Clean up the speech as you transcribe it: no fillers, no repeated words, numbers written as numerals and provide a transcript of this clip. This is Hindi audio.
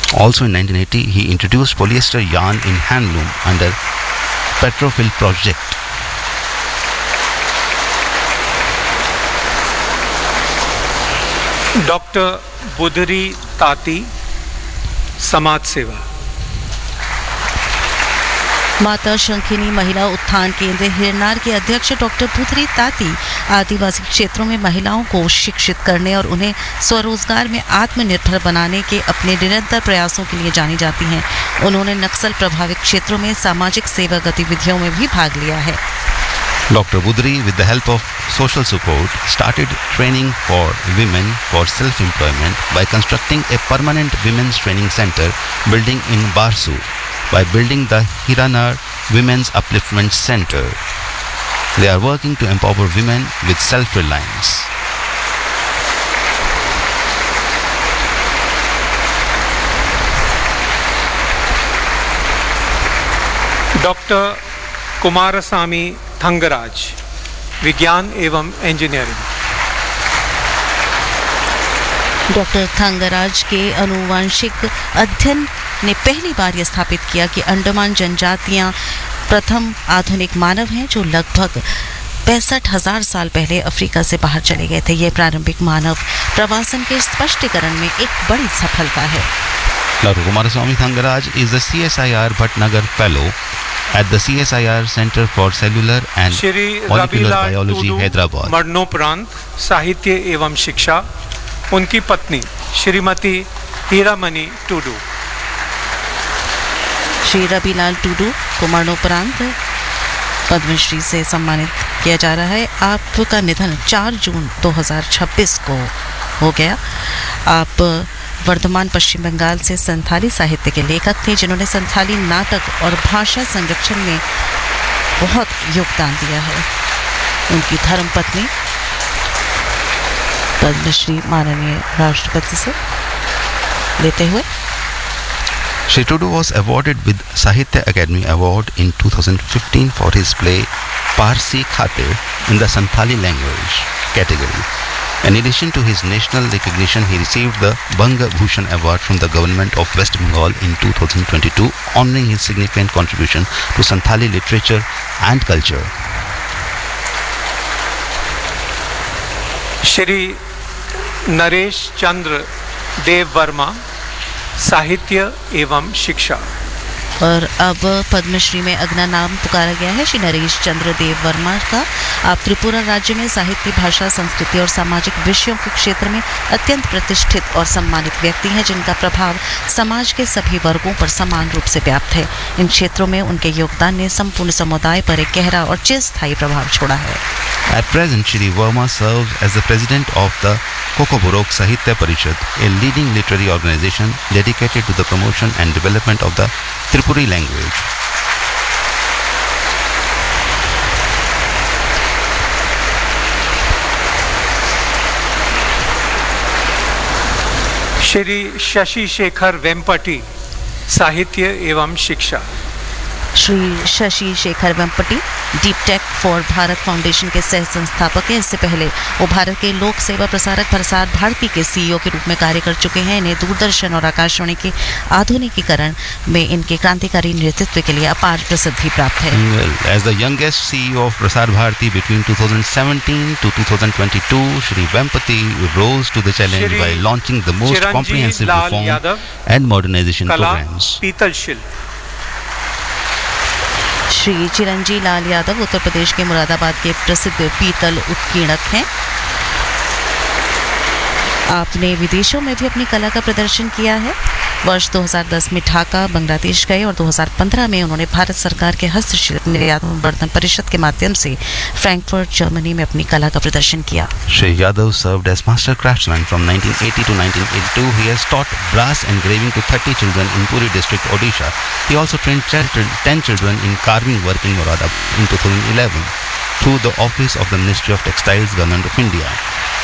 Also in 1980, he introduced polyester yarn in handloom under Petrophil project. Doctor Budhri ताती, समाज सेवा। माता शंखिनी महिला उत्थान केंद्र हिरनार के अध्यक्ष डॉक्टर बुधरी ताती आदिवासी क्षेत्रों में महिलाओं को शिक्षित करने और उन्हें स्वरोजगार में आत्मनिर्भर बनाने के अपने निरंतर प्रयासों के लिए जानी जाती हैं। उन्होंने नक्सल प्रभावित क्षेत्रों में सामाजिक सेवा गतिविधियों में भी भाग लिया है। Dr. Budri, with the help of social support, started training for women for self-employment by constructing a permanent women's training center building in Barsu, by building the Hiranar Women's Upliftment Center. They are working to empower women with self-reliance. Doctor Kumaraswamy Thangaraj, विज्ञान एवं इंजीनियरिंग। डॉक्टर थंगराज के आनुवंशिक अध्ययन ने पहली बार यह स्थापित किया कि अंडमान जनजातियां प्रथम आधुनिक मानव हैं जो लगभग 65,000 साल पहले अफ्रीका से बाहर चले गए थे। यह प्रारंभिक मानव प्रवासन के स्पष्टीकरण में एक बड़ी सफलता है। Dr. Kumaraswamy Thangaraj is the CSIR Bhatnagar Fellow at the CSIR Center for Cellular and Molecular Biology, Hyderabad. मरणोपरांत साहित्य एवं शिक्षा। उनकी पत्नी श्रीमती हीरामणि टूडू। श्री रविलाल टूडू को मरणोपरांत पद्मश्री से सम्मानित किया जा रहा है। आपका निधन 4 जून 2026 को हो गया। आप वर्धमान पश्चिम बंगाल से संथाली साहित्य के लेखक थे जिन्होंने संथाली नाटक और भाषा संरक्षण में बहुत योगदान दिया है। उनकी धर्मपत्नी पद्मश्री माननीय राष्ट्रपति से लेते हुए। Shri Tudu was awarded with Sahitya Academy Award in 2015 for his play Parsi Khatir in the Santhali language category. In addition to his national recognition, he received the Banga Bhushan Award from the government of West Bengal in 2022, honoring his significant contribution to Santhali literature and culture. Shri Naresh चंद्र देव वर्मा, साहित्य एवं शिक्षा। और अब पद्मश्री में अगला नाम पुकारा गया है श्री नरेश चंद्र देव वर्मा का। आप त्रिपुरा राज्य में साहित्य, भाषा, संस्कृति और सामाजिक विषयों के क्षेत्र में अत्यंत प्रतिष्ठित और सम्मानित व्यक्ति हैं जिनका प्रभाव समाज के सभी वर्गों पर समान रूप से व्याप्त है। इन क्षेत्रों में उनके योगदान ने संपूर्ण समुदाय पर एक गहरा और चिरस्थायी प्रभाव छोड़ा है। At present, Shri Verma serves as the president of the Kokoborok Sahitya Parishad, a leading literary organization dedicated to the promotion and development of the Tripuri language. Shri Shashi Shekhar Vempati, साहित्य एवं शिक्षा। Shri Shashi Shekhar Vempati deep tech for Bharat foundation के सह संस्थापक हैं। इससे पहले वो भारत के लोक सेवा प्रसारक प्रसार भारती के सीईओ के रूप में कार्य कर चुके हैं। इन्हें दूरदर्शन और आकाशवाणी के आधुनिकीकरण में इनके क्रांतिकारी नेतृत्व के लिए अपार प्रसिद्धि प्राप्त है। As the youngest CEO of Prasar Bharati between 2017 to 2022, Shri Vempati rose to the challenge by launching the most comprehensive reform and modernization programs. पीतल शिल्प। श्री चिरंजी लाल यादव उत्तर प्रदेश के मुरादाबाद के प्रसिद्ध पीतल उत्कीर्णक हैं। आपने विदेशों में भी अपनी कला का प्रदर्शन किया है। वर्ष 2010 में ढाका, बांग्लादेश गए और 2015 में उन्होंने भारत सरकार के हस्तशिल्प निर्यात वर्धन परिषद के माध्यम से फ्रैंकफर्ट, जर्मनी में अपनी कला का प्रदर्शन किया। Shri Yadav served as master craftsman from 1980 to 1982. He has taught brass engraving to 30 children in Puri district, Odisha. He also trained 10 children in carving work in Moradabad in 2011 through the office of the Ministry of Textiles, Government of India.